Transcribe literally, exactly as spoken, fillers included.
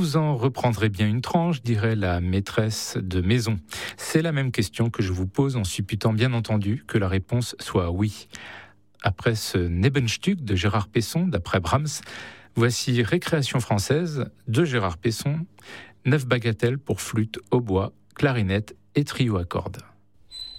Vous en reprendrez bien une tranche, dirait la maîtresse de maison. C'est la même question que je vous pose en supputant bien entendu que la réponse soit oui. Après ce Nebenstück de Gérard Pesson, d'après Brahms, voici Récréation française de Gérard Pesson, neuf bagatelles pour flûte, hautbois, clarinette et trio à cordes.